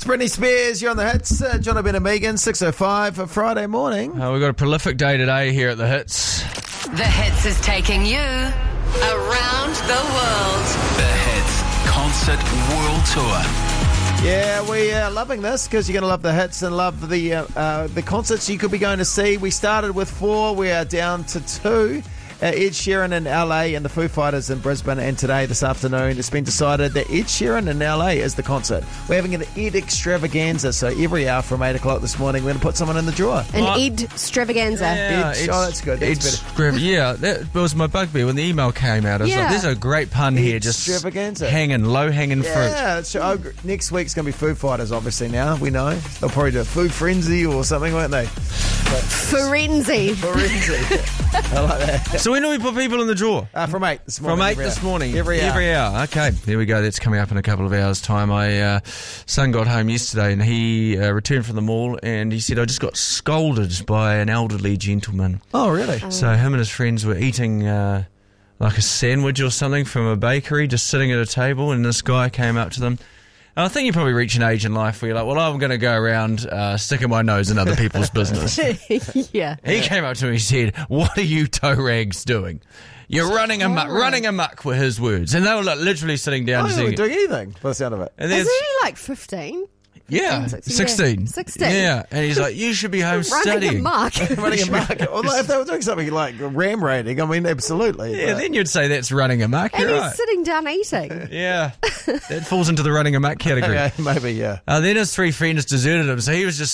Britney Spears, you're on the hits. John Ben and Megan, 6:05 for Friday morning. We've got a prolific day today here at the Hits. The Hits is taking you around the world. The Hits Concert World Tour. Yeah, we are loving this because you're going to love the hits and love the concerts you could be going to see. We started with 4, we are down to 2. Ed Sheeran in LA and the Foo Fighters in Brisbane, and today, this afternoon, it's been decided that Ed Sheeran in LA is the concert. We're having an Ed extravaganza, so every hour from 8 o'clock this morning, we're going to put someone in the drawer. An Ed extravaganza. That's good. That's better. Yeah, that was my bugbear when the email came out. I was like, there's a great pun here, just hanging, low-hanging fruit. Yeah, next week's going to be Foo Fighters, obviously, now, we know. They'll probably do a Foo Frenzy or something, won't they? Forenzy. I like that. So when do we put people in the drawer? From 8 this morning. From 8 this morning. Every hour. Okay, there we go. That's coming up in a couple of hours' time. My son got home yesterday and he returned from the mall and he said, I just got scolded by an elderly gentleman. Oh, really? So him and his friends were eating like a sandwich or something from a bakery, just sitting at a table, and this guy came up to them. And I think you probably reach an age in life where you're like, well, I'm going to go around sticking my nose in other people's business. Yeah. He came up to me and said, what are you toe rags doing? You're running amok were his words. And they were like literally sitting down. I wasn't doing anything by the sound of it. And Is he like 15? Yeah, 16. 16. Yeah, and he's like, you should be home studying. Running amok. Well, if they were doing something like ram raiding, I mean, absolutely. Yeah, then you'd say that's running amok. And You're he's sitting down eating. Yeah, that falls into the running amok category. Okay, maybe, yeah. Then his 3 friends deserted him, so he was just